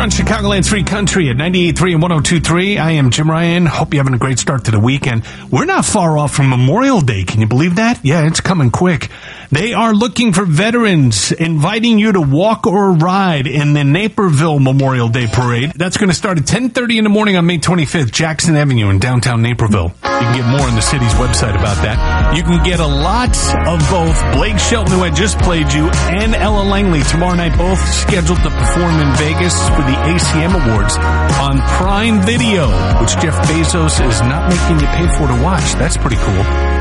on Chicagoland's Free Country at 98.3 and 102.3. I am Jim Ryan. Hope you're having a great start to the weekend. We're not far off from Memorial Day. Can you believe that? Yeah, it's coming quick. They are looking for veterans, inviting you to walk or ride in the Naperville Memorial Day Parade. That's going to start at 10:30 in the morning on May 25th, Jackson Avenue in downtown Naperville. You can get more on the city's website about that. You can get a lot of both Blake Shelton, who I just played you, and Ella Langley tomorrow night, both scheduled to perform in Vegas for the ACM Awards on Prime Video, which Jeff Bezos is not making you pay for to watch. That's pretty cool.